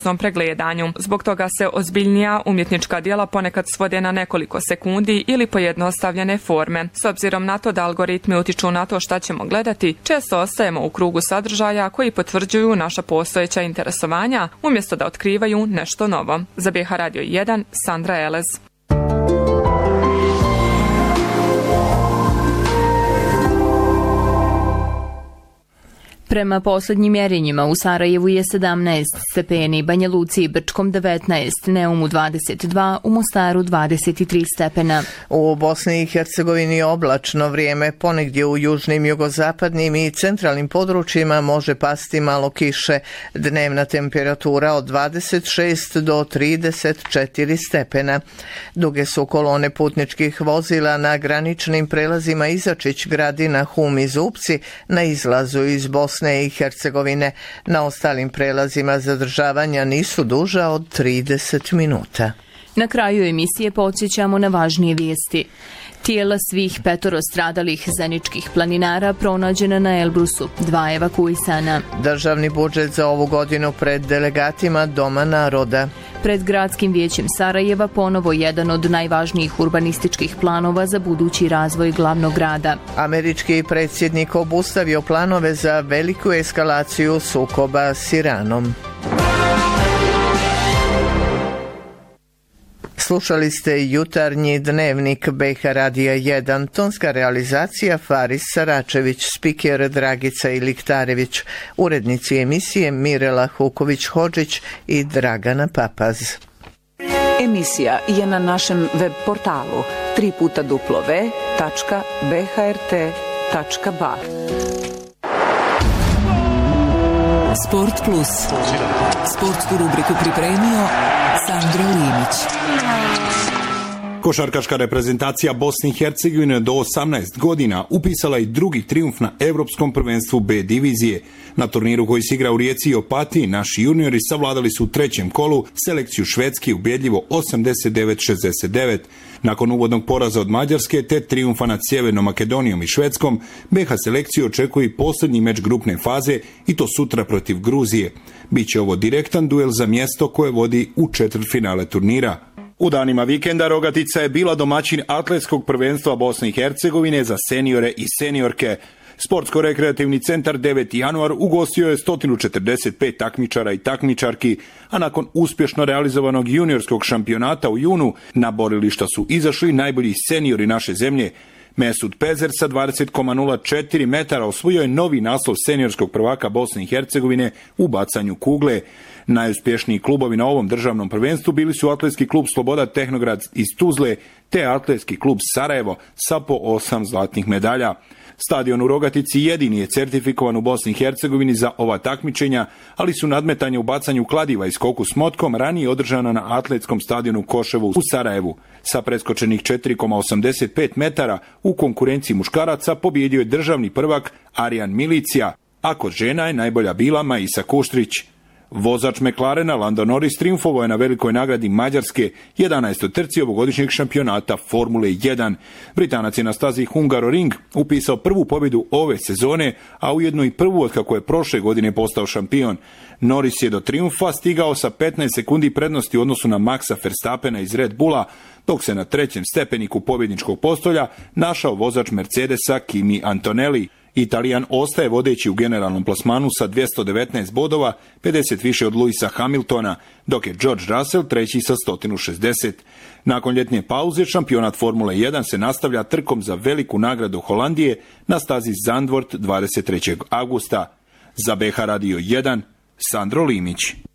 pregledanju. Zbog toga se ozbiljnija umjetnička djela ponekad svode na nekoliko sekundi ili pojednostavljene forme. S obzirom na to da algoritmi utiču na to šta ćemo gledati, često ostajemo u krugu sadržaja koji potvrđuju naša postojeća interesovanja, umjesto da otkrivaju nešto novo. Za BH Radio 1, Sandra Elez. Prema posljednjim mjerenjima u Sarajevu je 17 stepeni, Banja Luci i Brčkom 19, Neumu 22, u Mostaru 23 stepena. U Bosni i Hercegovini oblačno vrijeme, ponegdje u južnim, jugozapadnim i centralnim područjima može pasti malo kiše. Dnevna temperatura od 26 do 34 stepena. Duge su kolone putničkih vozila na graničnim prelazima Izačić, Gradina, Hum i Zupci na izlazu iz Bosne i Hercegovine. Na ostalim prelazima zadržavanja nisu duža od 30 minuta. Na kraju emisije podsjećamo na važnije vijesti. Tijela svih 5 stradalih zeničkih planinara pronađena na Elbrusu, 2 evakuisana. Državni budžet za ovu godinu pred delegatima Doma naroda. Pred Gradskim vijećem Sarajeva ponovo jedan od najvažnijih urbanističkih planova za budući razvoj glavnog grada. Američki predsjednik obustavio planove za veliku eskalaciju sukoba s Iranom. Slušali ste jutarnji dnevnik BH Radija 1, tonska realizacija Faris Saračević, spiker Dragica Iliktarević, urednici emisije Mirela Huković-Hodžić i Dragana Papaz. Emisija je na našem web portalu www.bhrt.ba. Sport Plus. Sportsku rubriku pripremio Sandro Limić. Košarkaška reprezentacija Bosne i Hercegovine do 18 godina upisala i drugi trijumf na Evropskom prvenstvu B divizije. Na turniru koji se igra u Rijeci i Opatiji, naši juniori savladali su u trećem kolu selekciju Švedske ubjedljivo 89-69. Nakon uvodnog poraza od Mađarske te trijumfa nad Sjevernom Makedonijom i Švedskom, BH selekciju očekuje i posljednji meč grupne faze i to sutra protiv Gruzije. Biće ovo direktan duel za mjesto koje vodi u četvrtfinale turnira. U danima vikenda Rogatica je bila domaćin atletskog prvenstva Bosne i Hercegovine za seniore i seniorke. Sportsko-rekreativni centar 9. januar ugostio je 145 takmičara i takmičarki, a nakon uspješno realizovanog juniorskog šampionata u junu na borilišta su izašli najbolji seniori naše zemlje. Mesut Pezer sa 20,04 metara osvojio je novi naslov seniorskog prvaka Bosne i Hercegovine u bacanju kugle. Najuspješniji klubovi na ovom državnom prvenstvu bili su Atletski klub Sloboda Tehnograd iz Tuzle te Atletski klub Sarajevo sa po 8 zlatnih medalja. Stadion u Rogatici jedini je certifikovan u Bosni i Hercegovini za ova takmičenja, ali su nadmetanja u bacanju kladiva i skoku s motkom ranije održana na atletskom stadionu Koševu u Sarajevu. Sa preskočenih 4,85 metara u konkurenciji muškaraca pobjedio je državni prvak Arjan Milicija, a kod žena je najbolja bila Maisa Kuštrić. Vozač McLarena Lando Norris triumfovao je na velikoj nagradi Mađarske 11. trci ovogodišnjeg šampionata Formule 1. Britanac je na stazi Hungaroring upisao prvu pobjedu ove sezone, a ujedno i prvu od kako je prošle godine postao šampion. Norris je do triumfa stigao sa 15 sekundi prednosti u odnosu na Maxa Verstappena iz Red Bulla, dok se na trećem stepeniku pobjedničkog postolja našao vozač Mercedesa Kimi Antonelli. Italijan ostaje vodeći u generalnom plasmanu sa 219 bodova, 50 više od Lewisa Hamiltona, dok je George Russell treći sa 160. Nakon ljetne pauze, šampionat Formule 1 se nastavlja trkom za veliku nagradu Holandije na stazi Zandvoort 23. augusta. Za BH Radio 1, Sandro Limić.